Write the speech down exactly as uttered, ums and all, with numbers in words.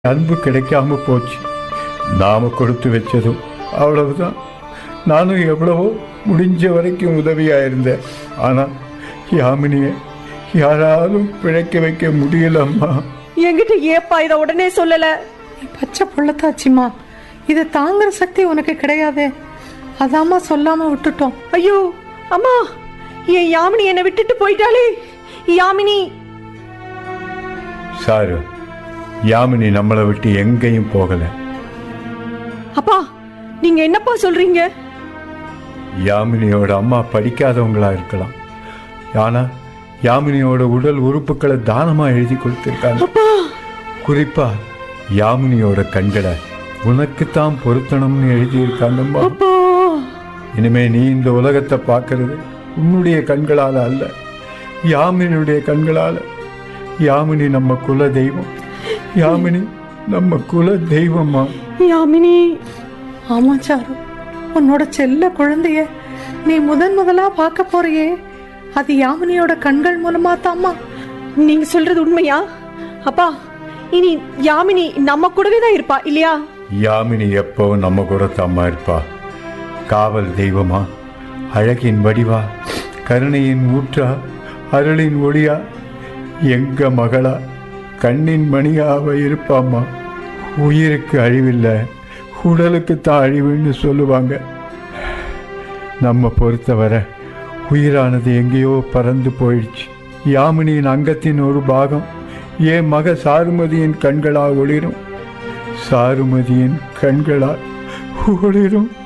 அன்பு கிடைக்காம போச்சு. நாம கொடுத்து வச்சதும் அவ்வளவுதான். நானும் எவ்வளவோ முடிஞ்ச வரைக்கும் உதவியா இருந்தேன். ஆனா யாமினிய யாராலும் பிழைக்க வைக்க முடியலம்மா. என்கிட்ட ஏப்பா இத உடனே சொல்லல? பச்சை புள்ளத்தாச்சிம்மா, இதை தாங்குற சக்தி உனக்கு கிடையாதே, அதாம்மா சொல்லாம விட்டுட்டோம். ஐயோ அம்மா, என் யாமினி என்னை விட்டுட்டு போயிட்டாளே. யாமினி சாரு, யாமினி நம்மளை விட்டு எங்கேயும் போகல. அப்பா, நீங்க என்னப்பா சொல்றீங்க? யாமினியோட அம்மா படிக்காதவங்களா இருக்கலாம், ஆனா யாமினியோட உடல் உறுப்புகளை தானமா எழுதி கொடுத்திருக்காங்க. குறிப்பா யாமினியோட கண்களை உனக்குத்தான் பொருத்தணும்னு எழுதியிருக்காங்கம்மா. இனிமே நீ இந்த உலகத்தை பார்க்கறது உன்னுடைய கண்களால அல்ல, யாமினியுடைய கண்களால. யாமினி நம்ம குல தெய்வம். யாமினி நம்ம குல தெய்வம்மா. யாமினி. ஆமா சாரு, உன்னோட செல்ல குழந்தைய நீ முதன் முதலா பார்க்க போறியே, அது யாமினியோட கண்கள் மூலமா தாம்மா. நீங்க சொல்றது உண்மையா? அப்பா, இனி யாமினி நம்ம கூடவே தான் இருப்பா இல்லையா? யாமினி எப்பவும் நம்ம கூட தாம்மா இருப்பா. காவல் தெய்வமா, அழகின் வடிவா, கருணையின் ஊற்றா, அருளின் ஒளியா, எங்க மகளா, கண்ணின் மணியாவ இருப்பாம்மா. உயிருக்கு அழிவில்லை, உடலுக்கு தான் அழிவுன்னு சொல்லுவாங்க. நம்ம பொறுத்தவரை உயிரானது எங்கேயோ பறந்து போயிடுச்சு. யாமினியின் அங்கத்தின் ஒரு பாகம் என் மக சாருமதியின் கண்களா ஒளிரும். சாருமதியின் கண்களா ஒளிரும்.